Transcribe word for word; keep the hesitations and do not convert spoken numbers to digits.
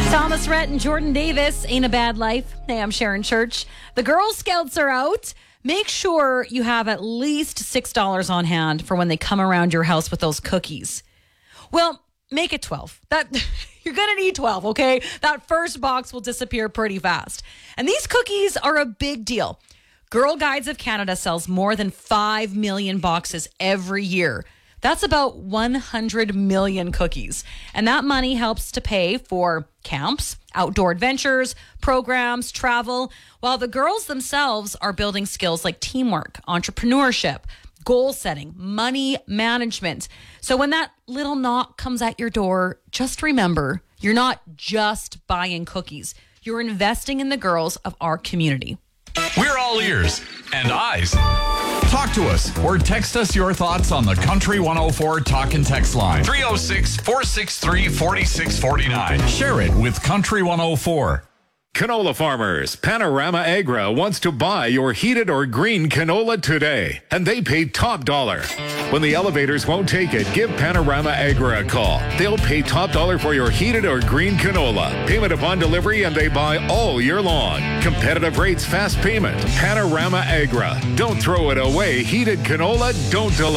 Thomas Rhett and Jordan Davis, Ain't a Bad Life. Hey, I'm Sharon Church. The Girl Scouts are out. Make sure you have at least six dollars on hand for when they come around your house with those cookies. Well, make it twelve. That you're going to need twelve, okay? That first box will disappear pretty fast. And these cookies are a big deal. Girl Guides of Canada sells more than five million boxes every year. That's about one hundred million cookies. And that money helps to pay for camps, outdoor adventures, programs, travel, while the girls themselves are building skills like teamwork, entrepreneurship, goal setting, money management. So when that little knock comes at your door, just remember, you're not just buying cookies. You're investing in the girls of our community. We're all ears and eyes. Talk to us or text us your thoughts on the Country one oh four Talk and Text line. three oh six, four six three, four six four nine. Share it with Country one oh four. Canola farmers, Panorama Agra wants to buy your heated or green canola today, and they pay top dollar. When the elevators won't take it, give Panorama Agra a call. They'll pay top dollar for your heated or green canola. Payment upon delivery, and they buy all year long. Competitive rates, fast payment. Panorama Agra. Don't throw it away. Heated canola, don't delay.